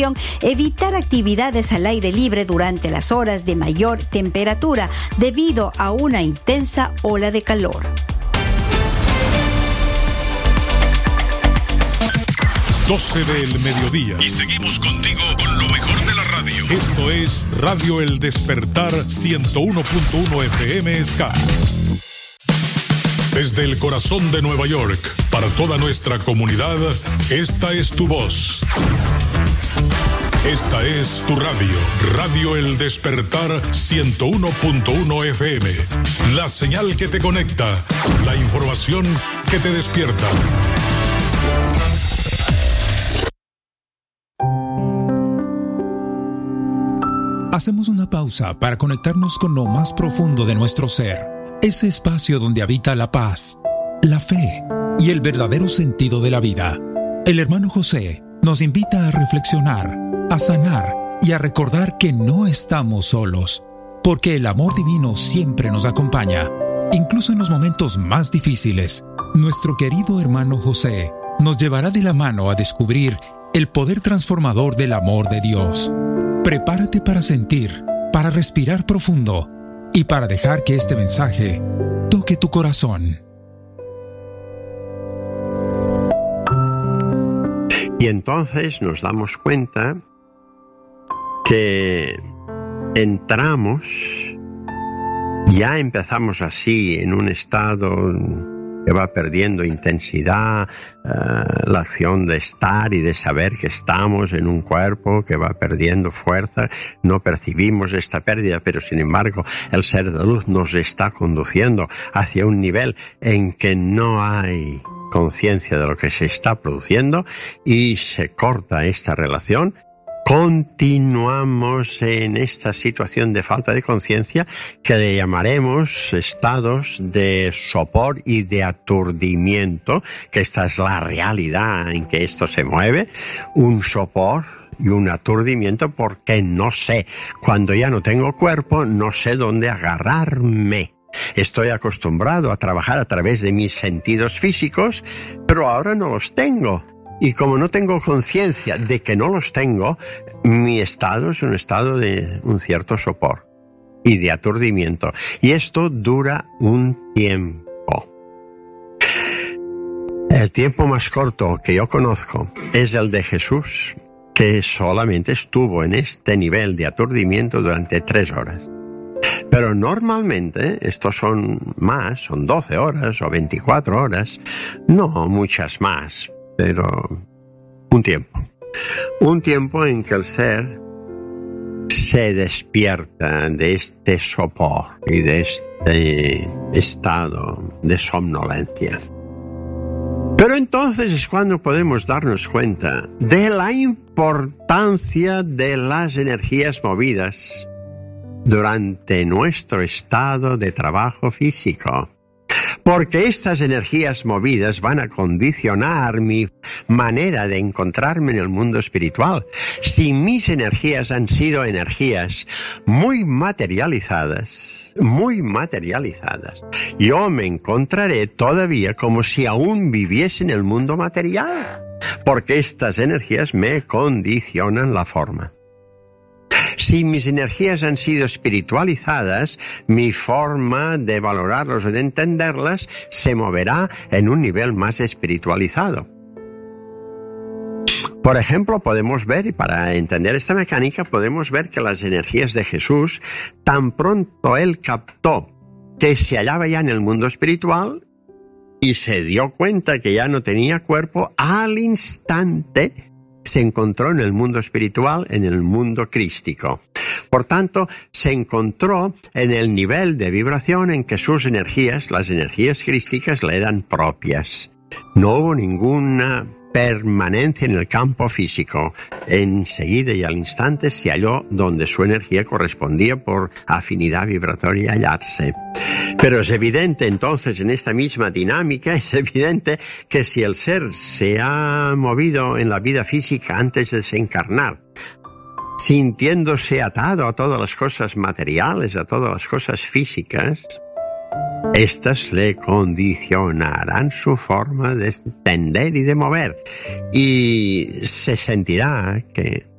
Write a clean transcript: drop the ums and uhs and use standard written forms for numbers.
recomendación evitar actividades al aire libre durante las horas de mayor temperatura debido a una intensa ola de calor. 12 del mediodía. Y seguimos contigo con lo mejor de la radio. Esto es Radio El Despertar 101.1 FM Ska. Desde el corazón de Nueva York, para toda nuestra comunidad, esta es tu voz. Esta es tu radio, Radio El Despertar 101.1 FM. La señal que te conecta, la información que te despierta. Hacemos una pausa para conectarnos con lo más profundo de nuestro ser, ese espacio donde habita la paz, la fe y el verdadero sentido de la vida. El hermano José nos invita a reflexionar, a sanar y a recordar que no estamos solos, porque el amor divino siempre nos acompaña, incluso en los momentos más difíciles. Nuestro querido hermano José nos llevará de la mano a descubrir el poder transformador del amor de Dios. Prepárate para sentir, para respirar profundo y para dejar que este mensaje toque tu corazón. Y entonces nos damos cuenta que ya empezamos así en un estado que va perdiendo intensidad, la acción de estar y de saber que estamos en un cuerpo que va perdiendo fuerza. No percibimos esta pérdida, pero sin embargo el ser de luz nos está conduciendo hacia un nivel en que no hay conciencia de lo que se está produciendo y se corta esta relación. Continuamos en esta situación de falta de conciencia que le llamaremos estados de sopor y de aturdimiento, que esta es la realidad en que esto se mueve, un sopor y un aturdimiento porque no sé, cuando ya no tengo cuerpo, no sé dónde agarrarme. Estoy acostumbrado a trabajar a través de mis sentidos físicos, pero ahora no los tengo. Y como no tengo conciencia de que no los tengo, mi estado es un estado de un cierto sopor y de aturdimiento. Y esto dura un tiempo. El tiempo más corto que yo conozco es el de Jesús, que solamente estuvo en este nivel de aturdimiento durante 3 horas. Pero normalmente estos son 12 horas o 24 horas, no muchas más. Pero un tiempo en que el ser se despierta de este sopor y de este estado de somnolencia. Pero entonces es cuando podemos darnos cuenta de la importancia de las energías movidas durante nuestro estado de trabajo físico. Porque estas energías movidas van a condicionar mi manera de encontrarme en el mundo espiritual. Si mis energías han sido energías muy materializadas, yo me encontraré todavía como si aún viviese en el mundo material, porque estas energías me condicionan la forma. Si mis energías han sido espiritualizadas, mi forma de valorarlas o de entenderlas se moverá en un nivel más espiritualizado. Por ejemplo, podemos ver, y para entender esta mecánica, podemos ver que las energías de Jesús, tan pronto él captó que se hallaba ya en el mundo espiritual y se dio cuenta que ya no tenía cuerpo, al instante se encontró en el mundo espiritual, en el mundo crístico. Por tanto, se encontró en el nivel de vibración en que sus energías, las energías crísticas, le eran propias. No hubo ninguna permanencia en el campo físico. Enseguida y al instante se halló donde su energía correspondía por afinidad vibratoria hallarse. Pero es evidente entonces en esta misma dinámica, es evidente que si el ser se ha movido en la vida física antes de desencarnar, sintiéndose atado a todas las cosas materiales, a todas las cosas físicas, estas le condicionarán su forma de entender y de mover. Y se sentirá que